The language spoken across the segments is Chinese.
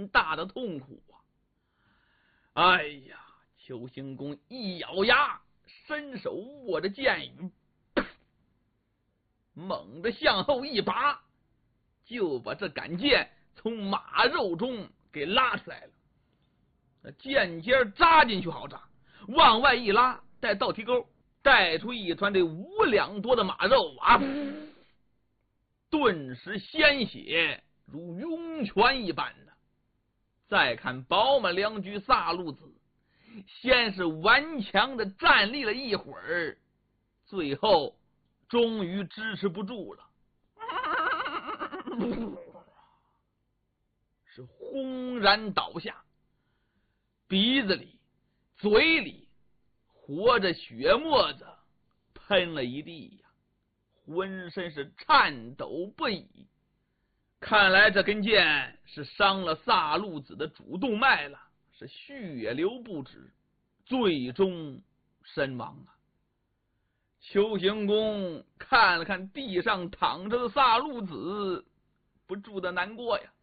很大的痛苦啊！哎呀，邱兴公一咬牙，伸手握着剑羽，猛地向后一拔，就把这杆剑从马肉中给拉出来了。那剑尖扎进去好扎，往外一拉，带倒提钩，带出一团这5两多的马肉啊！顿时鲜血如涌泉一般的。再看宝马良驹萨路子，先是顽强的站立了一会儿，最后终于支持不住了，是轰然倒下，鼻子里嘴里活着血沫子喷了一地呀，浑身是颤抖不已。看来这根剑是伤了萨路子的主动脉了，是血流不止，最终身亡啊！邱行公看了看地上躺着的萨路子，不住的难过呀。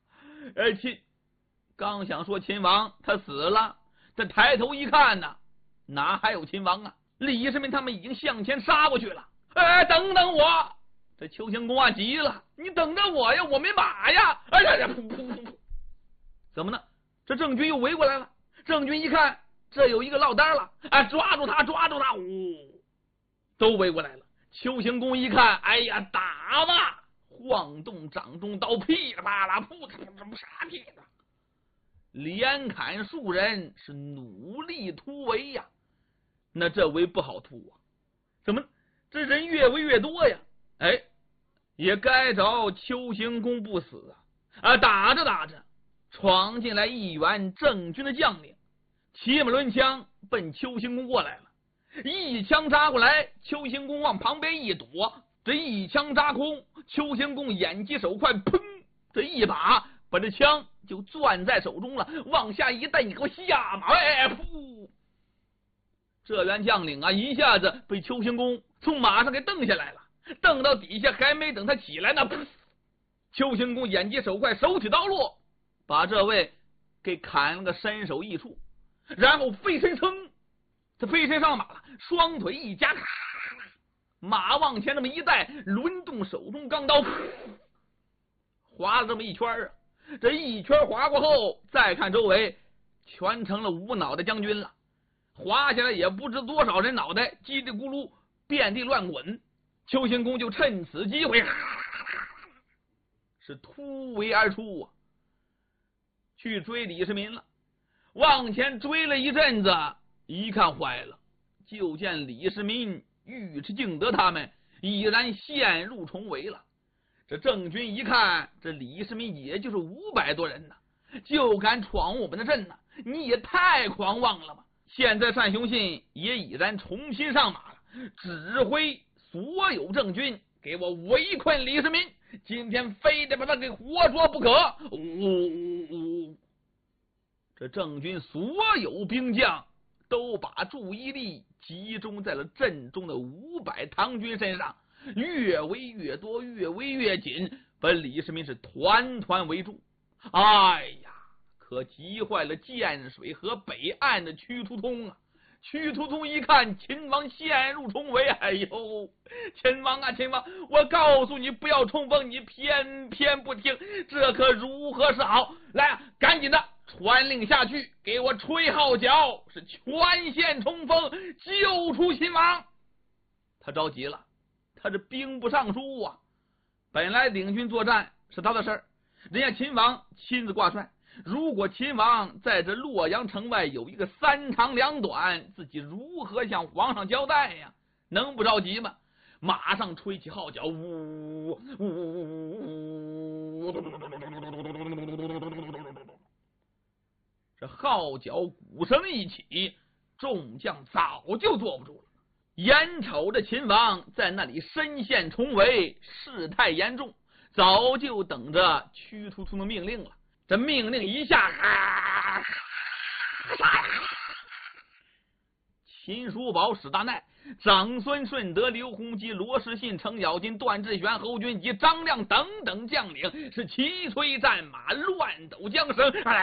刚想说秦王他死了，这抬头一看呢，哪还有秦王啊？李世民他们已经向前杀过去了。等等我！这邱行公啊急了，你等着我呀，我没马呀！怎么呢？这郑军又围过来了。郑军一看这有一个落单了，抓住他！都围过来了。邱行公一看，哎呀，打吧！晃动掌中刀，噼里啪啦，噗嚓啥屁的，连砍数人，是努力突围呀。那这围不好突啊，怎么这人越围越多呀？也该着邱行公不死啊！打着打着，闯进来一员郑军的将领，骑马抡枪奔邱行公过来了。一枪扎过来，邱行公往旁边一躲，这一枪扎空，邱行公眼疾手快，砰！这一把把这枪就攥在手中了，往下一带，你给我下马！噗！这员将领啊，一下子被邱行公从马上给蹬下来了。蹬到底下，还没等他起来呢，邱行公眼疾手快，手起刀落，把这位给砍了个身首异处，然后飞身他飞身上马了，双腿一夹，马往前那么一带，抡动手中钢刀，划了这么一圈啊！这一圈划过后，再看周围，全成了无脑的将军了，划下来也不知多少人脑袋，叽里咕噜遍地乱滚。邱行公就趁此机会是突围而出啊，去追李世民了。往前追了一阵子，一看坏了，就见李世民、尉迟敬德他们已然陷入重围了。这郑军一看，这李世民也就是500多人呢，就敢闯我们的阵呢，你也太狂妄了吧！现在单雄信也已然重新上马了，指挥所有郑军给我围困李世民，今天非得把他给活捉不可！这郑军所有兵将都把注意力集中在了阵中的500唐军身上，越围越多，越围越紧，把李世民是团团围住。哎呀，可急坏了建水河北岸的屈突通啊！屈突通一看秦王陷入重围，哎呦，秦王啊秦王，我告诉你不要冲锋，你偏偏不听，这可如何是好？来啊，赶紧的传令下去，给我吹号角，是全线冲锋，救出秦王。他着急了，他是兵部尚书啊，本来领军作战是他的事儿，人家秦王亲自挂帅，如果秦王在这洛阳城外有一个3长2短，自己如何向皇上交代呀？能不着急吗？马上吹起号角，呜呜，这号角鼓声一起，众将早就坐不住了，眼瞅着秦王在那里身陷重围，事态严重，早就等着屈突通的命令了。这命令一下，秦叔宝、史大鼐、长孙顺德、刘洪基、罗士信、程咬金、段志玄、侯君及张亮等等将领是齐催战马，乱抖缰绳。